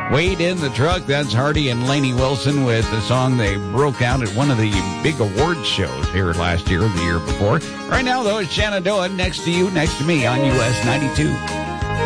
Wade in the Truck. That's Hardy and Lainey Wilson with the song they broke out at one of the big awards shows here last year or the year before. Right now, though, it's Shenandoah next to you, next to me on US 92.